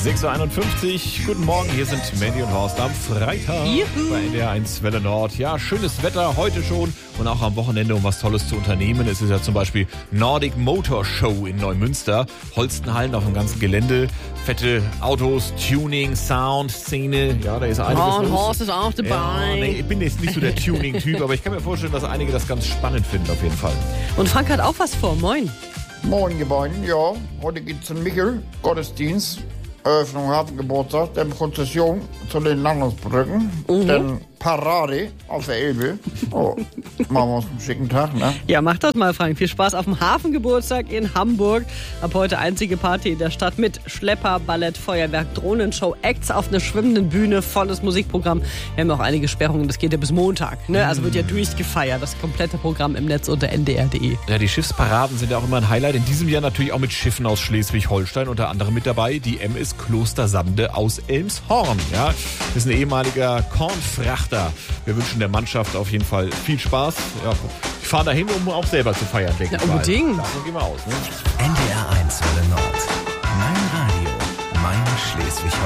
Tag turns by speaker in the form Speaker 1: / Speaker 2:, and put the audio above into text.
Speaker 1: 6.51 Uhr, guten Morgen, hier sind Mandy und Horst am Freitag bei NDR 1 Welle Nord. Ja, schönes Wetter heute schon und auch am Wochenende, um was Tolles zu unternehmen. Es ist ja zum Beispiel Nordic Motor Show in Neumünster. Holstenhallen auf dem ganzen Gelände, fette Autos, Tuning, Sound, Szene. Ja, da ist einiges los.
Speaker 2: Und Horst ist auch dabei.
Speaker 1: Ja, nee, ich bin jetzt nicht so der Tuning-Typ, aber ich kann mir vorstellen, dass einige das ganz spannend finden auf jeden Fall.
Speaker 2: Und Frank hat auch was vor. Moin.
Speaker 3: Moin, ihr beiden. Ja, heute geht's in Michel, Gottesdienst, Eröffnung Hafengeburtstag, dann Prozession zu den Landungsbrücken, dann Parade auf der Elbe. Oh, machen wir uns einen schicken Tag, ne?
Speaker 2: Ja, mach das mal, Frank. Viel Spaß auf dem Hafengeburtstag in Hamburg. Ab heute einzige Party in der Stadt mit Schlepper, Ballett, Feuerwerk, Drohnenshow, Acts auf einer schwimmenden Bühne, volles Musikprogramm. Wir haben auch einige Sperrungen, das geht ja bis Montag. Ne? Also wird ja durchgefeiert, das komplette Programm im Netz unter ndr.de.
Speaker 1: Ja, die Schiffsparaden sind ja auch immer ein Highlight. In diesem Jahr natürlich auch mit Schiffen aus Schleswig-Holstein, unter anderem mit dabei die MS Klostersande aus Elmshorn. Ja, das ist ein ehemaliger Kornfrachter. Wir wünschen der Mannschaft auf jeden Fall viel Spaß. Ja, ich fahre dahin, um auch selber zu feiern, denke ich.
Speaker 2: Ja, unbedingt.
Speaker 1: Davon gehen wir aus. Ne?
Speaker 4: NDR 1 Welle Nord. Mein Radio, mein Schleswig-Holstein.